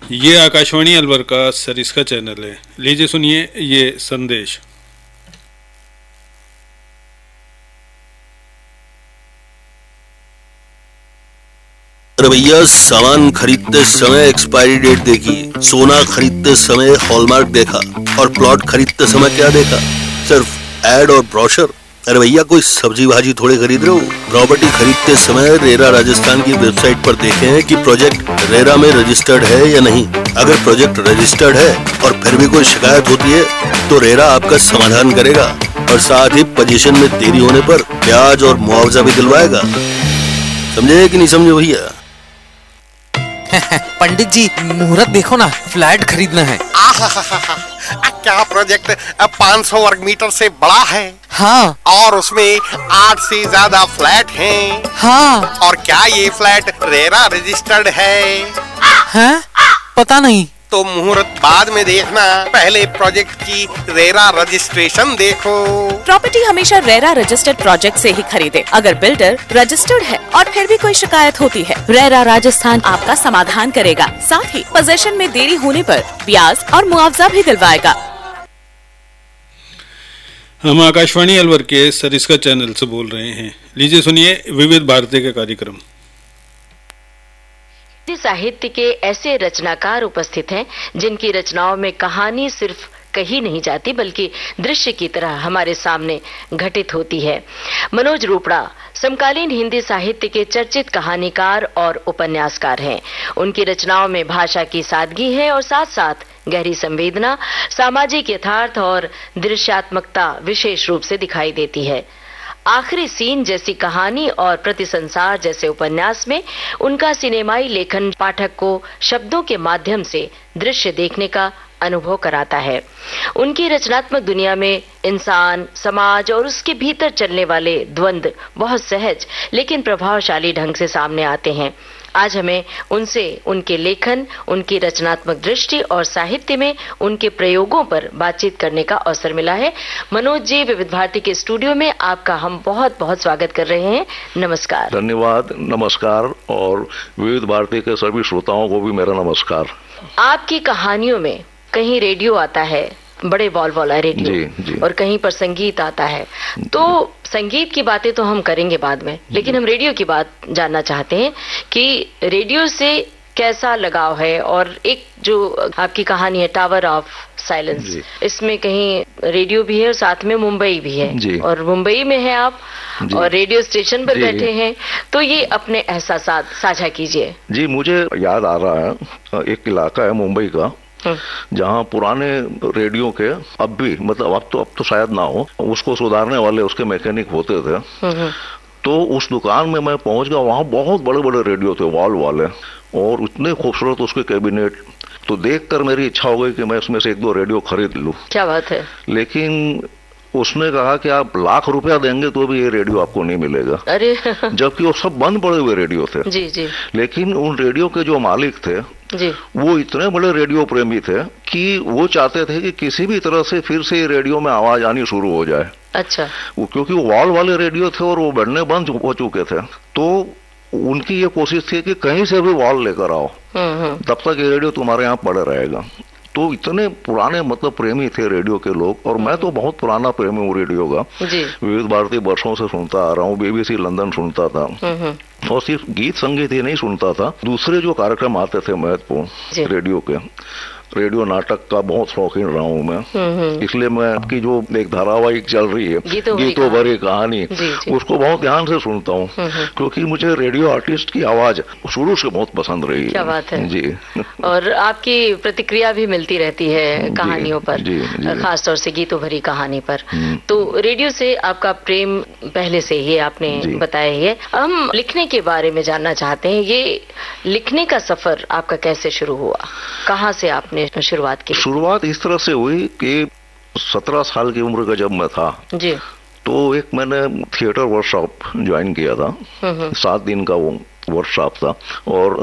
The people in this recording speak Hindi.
ये आकाशवाणी अलवर का सरिस्का चैनल है। लीजिए सुनिए ये संदेश। अरे भैया, सामान खरीदते समय एक्सपायरी डेट देखी, सोना खरीदते समय हॉलमार्क देखा और प्लॉट खरीदते समय क्या देखा? सिर्फ एड और ब्रोशर। अरे भैया, कोई सब्जी भाजी थोड़े खरीद रहे हो। प्रॉपर्टी खरीदते समय रेरा राजस्थान की वेबसाइट पर देखें कि प्रोजेक्ट रेरा में रजिस्टर्ड है या नहीं। अगर प्रोजेक्ट रजिस्टर्ड है और फिर भी कोई शिकायत होती है तो रेरा आपका समाधान करेगा और साथ ही पोजीशन में देरी होने पर ब्याज और मुआवजा भी दिलवाएगा। समझे कि नहीं समझे भैया? पंडित जी, मुहूर्त देखो ना, फ्लैट खरीदना है। क्या प्रोजेक्ट 500 वर्ग मीटर से बड़ा है? हाँ। और उसमें 8 से ज्यादा फ्लैट हैं। हाँ। और क्या ये फ्लैट रेरा रजिस्टर्ड है? हैं? पता नहीं। तो मुहूर्त बाद में देखना, पहले प्रोजेक्ट की रेरा रजिस्ट्रेशन देखो। प्रॉपर्टी हमेशा रेरा रजिस्टर्ड प्रोजेक्ट से ही खरीदे। अगर बिल्डर रजिस्टर्ड है और फिर भी कोई शिकायत होती है, रेरा राजस्थान आपका समाधान करेगा। साथ ही पोजीशन में देरी होने पर ब्याज और मुआवजा भी दिलवाएगा। हम आकाशवाणी अलवर के सरिस्का चैनल से बोल रहे हैं। लीजिए सुनिए विविध भारती के कार्यक्रम। साहित्य के ऐसे रचनाकार उपस्थित हैं जिनकी रचनाओं में कहानी सिर्फ कही नहीं जाती बल्कि दृश्य की तरह हमारे सामने घटित होती है। मनोज रूपड़ा समकालीन हिंदी साहित्य के चर्चित कहानीकार और उपन्यासकार हैं। उनकी रचनाओं में भाषा की सादगी है और साथ साथ गहरी संवेदना, सामाजिक यथार्थ और दृश्यात्मकता विशेष रूप से दिखाई देती है। आखिरी सीन जैसी कहानी और प्रतिसंसार जैसे उपन्यास में उनका सिनेमाई लेखन पाठक को शब्दों के माध्यम से दृश्य देखने का अनुभव कराता है। उनकी रचनात्मक दुनिया में इंसान, समाज और उसके भीतर चलने वाले द्वंद्व बहुत सहज लेकिन प्रभावशाली ढंग से सामने आते हैं। आज हमें उनसे उनके लेखन, उनकी रचनात्मक दृष्टि और साहित्य में उनके प्रयोगों पर बातचीत करने का अवसर मिला है। मनोज जी, विविध भारती के स्टूडियो में आपका हम बहुत बहुत स्वागत कर रहे हैं। नमस्कार। धन्यवाद। नमस्कार। और विविध भारती के सभी श्रोताओं को भी मेरा नमस्कार। आपकी कहानियों में कहीं रेडियो आता है, बड़े वॉल वाला रेडियो, जी। और कहीं पर संगीत आता है। तो संगीत की बातें तो हम करेंगे बाद में, लेकिन हम रेडियो की बात जानना चाहते हैं कि रेडियो से कैसा लगाव है। और एक जो आपकी कहानी है टावर ऑफ साइलेंस, इसमें कहीं रेडियो भी है और साथ में मुंबई भी है, और मुंबई में है आप और रेडियो स्टेशन पर बैठे हैं, तो ये अपने एहसासात साझा कीजिए। जी, मुझे याद आ रहा है एक इलाका है मुंबई का जहाँ पुराने रेडियो के अब भी, मतलब अब तो शायद ना हो, उसको सुधारने वाले उसके मैकेनिक होते थे। तो उस दुकान में मैं पहुंच गया। वहाँ बहुत बड़े बड़े रेडियो थे, वॉल वाले, और इतने खूबसूरत उसके कैबिनेट। तो देखकर मेरी इच्छा हो गई कि मैं उसमें से 1-2 रेडियो खरीद लूं। क्या बात है। लेकिन उसने कहा कि आप लाख रुपया देंगे तो भी ये रेडियो आपको नहीं मिलेगा। अरे जबकि वो सब बंद पड़े हुए रेडियो थे। जी। लेकिन उन रेडियो के जो मालिक थे जी, वो इतने बड़े रेडियो प्रेमी थे कि वो चाहते थे कि किसी भी तरह से फिर से रेडियो में आवाज आनी शुरू हो जाए। अच्छा। क्योंकि वो वॉल वाले रेडियो थे और वो बढ़ने बंद हो चुके थे। तो उनकी ये कोशिश थी कि कहीं से भी वॉल लेकर आओ, तब तक ये रेडियो तुम्हारे यहाँ पड़ा रहेगा। तो इतने पुराने, मतलब प्रेमी थे रेडियो के लोग। और मैं तो बहुत पुराना प्रेमी हूँ रेडियो का। विविध भारती वर्षों से सुनता आ रहा हूँ, BBC लंदन सुनता था, और सिर्फ गीत संगीत ही नहीं सुनता था, दूसरे जो कार्यक्रम आते थे महत्वपूर्ण रेडियो के, रेडियो नाटक का बहुत शौकीन रहा हूँ मैं। इसलिए मैं आपकी जो एक धारावाहिक चल रही है गीतों भरी कहानी, उसको बहुत ध्यान से सुनता हूँ, क्योंकि मुझे रेडियो आर्टिस्ट की आवाज शुरू से बहुत पसंद रही है। क्या बात है। जी। और आपकी प्रतिक्रिया भी मिलती रहती है कहानियों पर, खासतौर से गीतों भरी कहानी पर। तो रेडियो से आपका प्रेम पहले से ही आपने बताया ही है। हम लिखने के बारे में जानना चाहते हैं। ये लिखने का सफर आपका कैसे शुरू हुआ, कहाँ से आपने शुरुआत की? शुरुआत इस तरह से हुई कि 17 साल की उम्र का जब मैं था जी, तो एक मैंने थिएटर वर्कशॉप ज्वाइन किया था। 7 दिन का वो वर्कशॉप था, और